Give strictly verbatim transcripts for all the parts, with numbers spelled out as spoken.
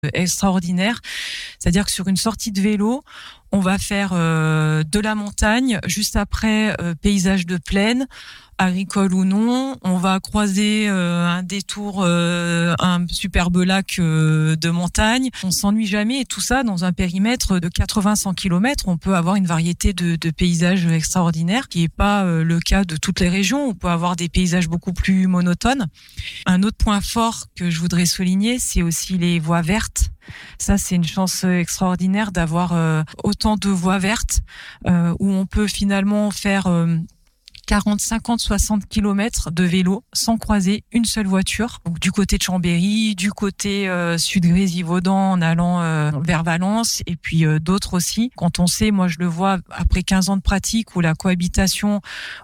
extraordinaire. C'est-à-dire que sur une sortie de vélo, on va faire euh, de la montagne, juste après euh, paysage de plaine, agricole ou non. On va croiser euh, un détour, euh, un superbe lac euh, de montagne. On s'ennuie jamais, et tout ça dans un périmètre de quatre-vingts à cent kilomètres. On peut avoir une variété de, de paysages extraordinaires, qui n'est pas euh, le cas de toutes les régions. On peut avoir des paysages beaucoup plus monotones. Un autre point fort que je voudrais souligner, c'est aussi les voies vertes. Ça, c'est une chance extraordinaire d'avoir euh, autant de voies vertes euh, où on peut finalement faire euh, quarante, cinquante, soixante kilomètres de vélo sans croiser une seule voiture. Donc, du côté de Chambéry, du côté euh, sud-Grésivaudan en allant euh, vers Valence, et puis euh, d'autres aussi. Quand on sait, moi je le vois après quinze ans de pratique, où la cohabitation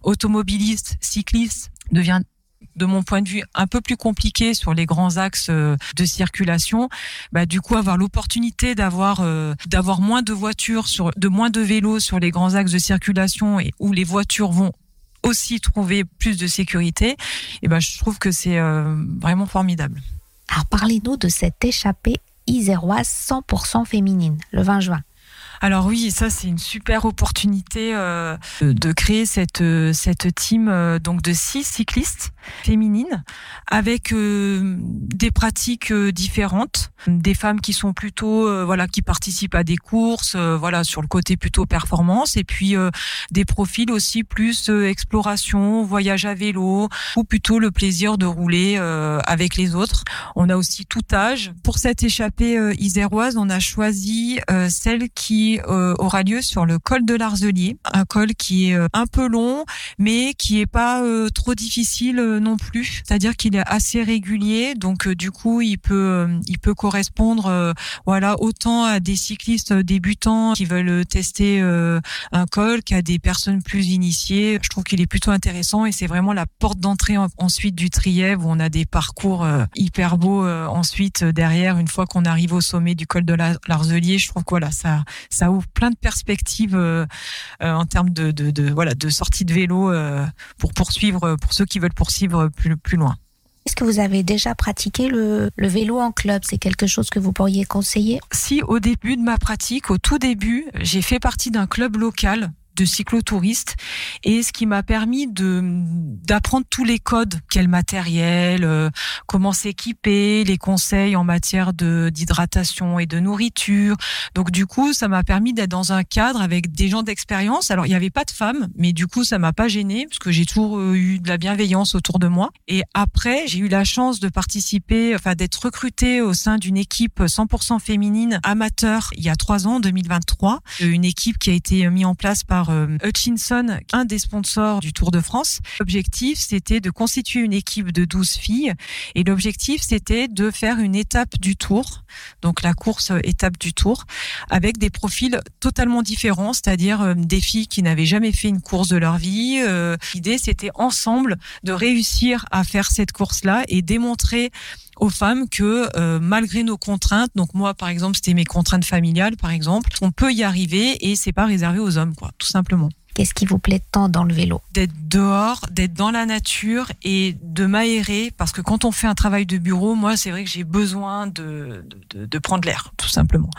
automobiliste-cycliste devient, de mon point de vue, un peu plus compliqué sur les grands axes de circulation. Bah, du coup, avoir l'opportunité d'avoir euh, d'avoir moins de voitures, sur, de moins de vélos sur les grands axes de circulation, et où les voitures vont aussi trouver plus de sécurité, et ben, je trouve que c'est euh, vraiment formidable. Alors, parlez-nous de cette échappée iséroise cent pour cent féminine, le vingt juin. Alors oui, ça c'est une super opportunité euh, de créer cette cette team euh, donc de six cyclistes féminines avec euh, des pratiques euh, différentes, des femmes qui sont plutôt euh, voilà qui participent à des courses euh, voilà sur le côté plutôt performance, et puis euh, des profils aussi plus euh, exploration, voyage à vélo, ou plutôt le plaisir de rouler euh, avec les autres. On a aussi tout âge. Pour cette échappée euh, iséroise, on a choisi euh, celle qui Euh, aura lieu sur le col de l'Arzelier, un col qui est euh, un peu long, mais qui est pas euh, trop difficile euh, non plus. C'est-à-dire qu'il est assez régulier, donc euh, du coup il peut euh, il peut correspondre euh, voilà autant à des cyclistes débutants qui veulent tester euh, un col qu'à des personnes plus initiées. Je trouve qu'il est plutôt intéressant, et c'est vraiment la porte d'entrée en, ensuite du Trièves, où on a des parcours euh, hyper beaux euh, ensuite euh, derrière, une fois qu'on arrive au sommet du col de la, l'Arzelier. Je trouve que voilà ça ça ouvre plein de perspectives euh, euh, en termes de, de, de voilà de sortie de vélo euh, pour poursuivre pour ceux qui veulent poursuivre plus plus loin. Est-ce que vous avez déjà pratiqué le, le vélo en club ? C'est quelque chose que vous pourriez conseiller ? Si, au début de ma pratique, au tout début, j'ai fait partie d'un club local de cyclotouristes, et ce qui m'a permis de d'apprendre tous les codes, quel matériel, euh, comment s'équiper, les conseils en matière de d'hydratation et de nourriture. Donc du coup, ça m'a permis d'être dans un cadre avec des gens d'expérience. Alors il y avait pas de femmes, mais du coup ça m'a pas gênée, parce que j'ai toujours eu de la bienveillance autour de moi. Et après, j'ai eu la chance de participer, enfin d'être recrutée au sein d'une équipe cent pour cent féminine amateur il y a trois ans, en deux mille vingt-trois, une équipe qui a été mise en place par Hutchinson, un des sponsors du Tour de France. L'objectif, c'était de constituer une équipe de douze filles, et l'objectif, c'était de faire une étape du Tour, donc la course étape du Tour, avec des profils totalement différents, c'est-à-dire des filles qui n'avaient jamais fait une course de leur vie. L'idée, c'était ensemble de réussir à faire cette course-là et démontrer aux femmes que euh, malgré nos contraintes, donc moi par exemple c'était mes contraintes familiales par exemple, on peut y arriver, et c'est pas réservé aux hommes quoi, tout simplement. Qu'est-ce qui vous plaît tant dans le vélo ? D'être dehors, d'être dans la nature et de m'aérer, parce que quand on fait un travail de bureau, moi c'est vrai que j'ai besoin de, de, de prendre l'air, tout simplement.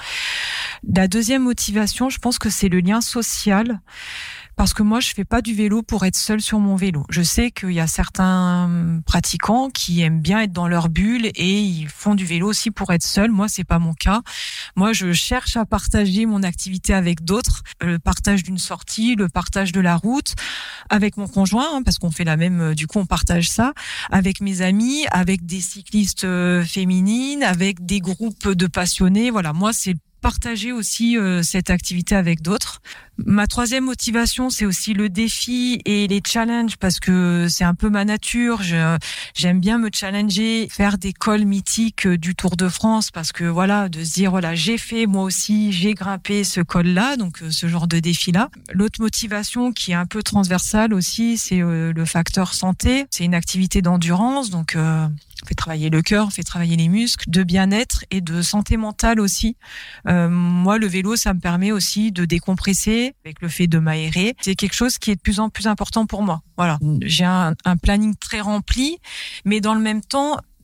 La deuxième motivation, je pense que c'est le lien social. Parce que moi, je fais pas du vélo pour être seule sur mon vélo. Je sais qu'il y a certains pratiquants qui aiment bien être dans leur bulle et ils font du vélo aussi pour être seuls. Moi, c'est pas mon cas. Moi, je cherche à partager mon activité avec d'autres. Le partage d'une sortie, le partage de la route, avec mon conjoint, hein, parce qu'on fait la même, du coup, on partage ça, avec mes amis, avec des cyclistes féminines, avec des groupes de passionnés. Voilà, moi, c'est partager aussi euh, cette activité avec d'autres. Ma troisième motivation, c'est aussi le défi et les challenges, parce que c'est un peu ma nature. Je, j'aime bien me challenger, faire des cols mythiques du Tour de France, parce que voilà, de se dire voilà, j'ai fait moi aussi, j'ai grimpé ce col-là, donc euh, ce genre de défi-là. L'autre motivation qui est un peu transversale aussi, c'est euh, le facteur santé. C'est une activité d'endurance, donc euh, on fait travailler le cœur, on fait travailler les muscles, de bien-être et de santé mentale aussi. Euh, moi, le vélo, ça me permet aussi de décompresser avec le fait de m'aérer. C'est quelque chose qui est de plus en plus important pour moi. Voilà, j'ai un, un planning très rempli, mais dans le même temps,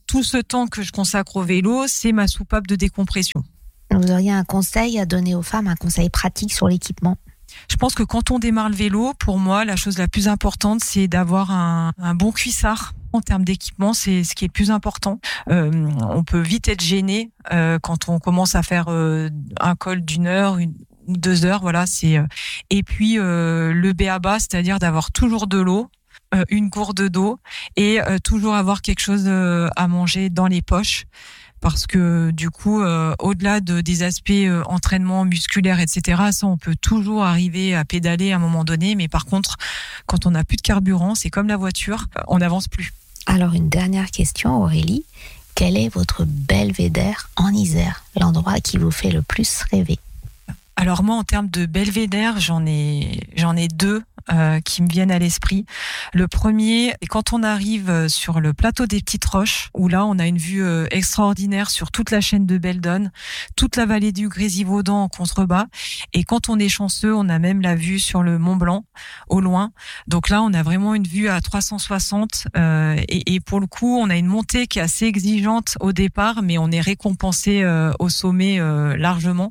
tout ce temps que je consacre au vélo, c'est ma soupape de décompression. Vous auriez un conseil à donner aux femmes, un conseil pratique sur l'équipement ? Je pense que quand on démarre le vélo, pour moi, la chose la plus importante, c'est d'avoir un, un bon cuissard. En termes d'équipement, c'est ce qui est le plus important. Euh, on peut vite être gêné euh, quand on commence à faire euh, un col d'une heure, une ou deux heures. Voilà, c'est. Euh, et puis euh, le b a ba, c'est-à-dire d'avoir toujours de l'eau, euh, une gourde d'eau et euh, toujours avoir quelque chose euh, à manger dans les poches. Parce que du coup, euh, au-delà de, des aspects euh, entraînement musculaire, et cetera, ça, on peut toujours arriver à pédaler à un moment donné. Mais par contre, quand on n'a plus de carburant, c'est comme la voiture, on n'avance plus. Alors, une dernière question, Aurélie. Quel est votre belvédère en Isère, l'endroit qui vous fait le plus rêver ? Alors moi, en termes de belvédère, j'en ai, j'en ai deux euh, qui me viennent à l'esprit. Le premier, c'est quand on arrive sur le plateau des Petites Roches, où là, on a une vue euh, extraordinaire sur toute la chaîne de Beldon, toute la vallée du Grésivaudan en contrebas. Et quand on est chanceux, on a même la vue sur le Mont Blanc, au loin. Donc là, on a vraiment une vue à trois cent soixante. Euh, et, et pour le coup, on a une montée qui est assez exigeante au départ, mais on est récompensé euh, au sommet euh, largement.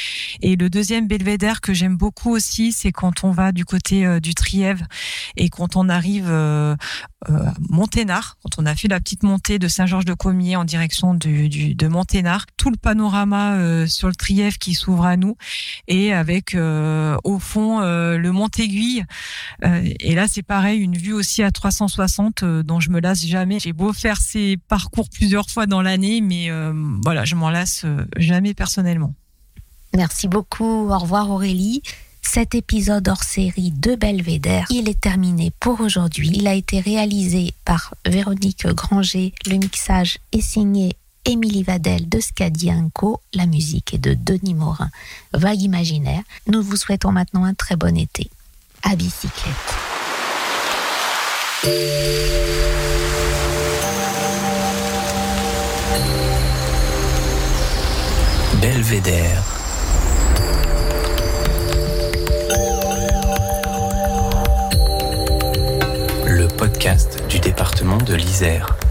Et le deuxième belvédère que j'aime beaucoup aussi, c'est quand on va du côté euh, du Trièves et quand on arrive euh, euh, à Monténard, quand on a fait la petite montée de Saint-Georges-de-Comiers en direction du, du, de Monténard, tout le panorama euh, sur le Trièves qui s'ouvre à nous et avec euh, au fond euh, le Montéguille. Euh, et là, c'est pareil, une vue aussi à trois cent soixante euh, dont je me lasse jamais. J'ai beau faire ces parcours plusieurs fois dans l'année, mais euh, voilà, je m'en lasse euh, jamais personnellement. Merci beaucoup. Au revoir Aurélie. Cet épisode hors série de Belvédère, il est terminé pour aujourd'hui. Il a été réalisé par Véronique Granger. Le mixage est signé Émilie Vadel de Scadi and Co. La musique est de Denis Morin. Vague imaginaire. Nous vous souhaitons maintenant un très bon été. À bicyclette. Belvédère. Le podcast du département de l'Isère.